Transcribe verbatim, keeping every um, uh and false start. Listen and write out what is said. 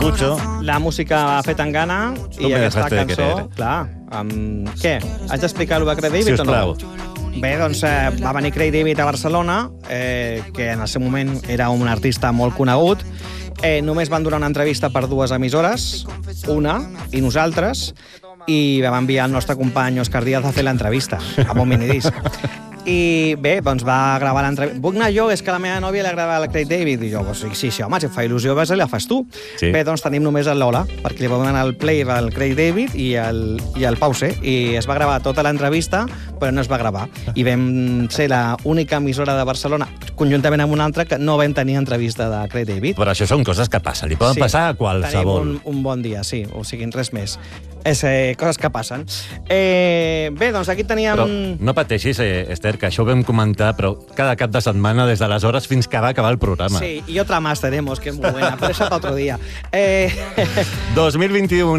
escucho. La música feta en Ghana Tu i me aquesta dejaste de cançó, querer. clar, um, què? Haig d'explicar-ho a Craig David Si us o no? plau. Bé, doncs eh, va venir Craig David a Barcelona, eh, que en el seu moment era un artista molt conegut. Eh, només van donar una entrevista per dues emissores, una i nosaltres, i vam enviar el nostre company Òscar Díaz a fer l'entrevista, amb un minidisc. I bé, doncs va gravar l'entrevista. Puc anar jo? És que la meva nòvia li agrada el Craig David. I jo, pues, sí, sí, home, si et fa il·lusió, vas i la fas tu. Sí. Bé, doncs tenim només el Lola, perquè li vam donar el play al Craig David i el, i el pause. I es va gravar tota l'entrevista, però no es va gravar. I vam ser l'única emissora de Barcelona, conjuntament amb una altra, que no vam tenir entrevista de Craig David. Però això són coses que passen, li poden Sí, passar a qualsevol. Tenim un, un bon dia, sí, o sigui, res més. És eh, coses que passen. Eh, bé, doncs aquí teníem... Però no pateixis, eh, Esther, que això ho vam comentar, però cada cap de setmana, des d'aleshores fins que va acabar el programa. Sí, y otra más tenemos, que es muy buena, pero esa para otro día. Eh... dos mil vint-i-u